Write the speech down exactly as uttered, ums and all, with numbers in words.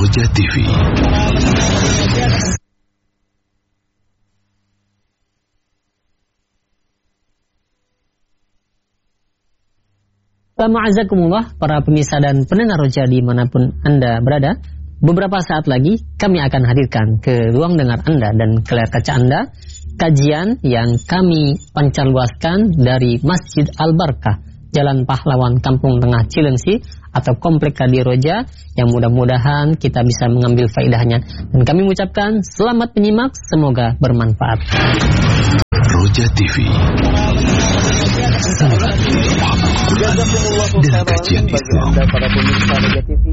Roja T V. Ma'azakumullah, para pemirsa dan pendengar Roja dimanapun Anda berada. Beberapa saat lagi kami akan hadirkan ke ruang dengar Anda dan ke layar kaca Anda kajian yang kami pancarluaskan dari Masjid Al-Barkah, Jalan Pahlawan, Kampung Tengah, Cilengsi, atau Komplek Radio Roja, yang mudah-mudahan kita bisa mengambil faedahnya. Dan kami mengucapkan selamat menyimak, semoga bermanfaat. Roja T V. Salam dan kajian Islam. Para pemirsa Roja T V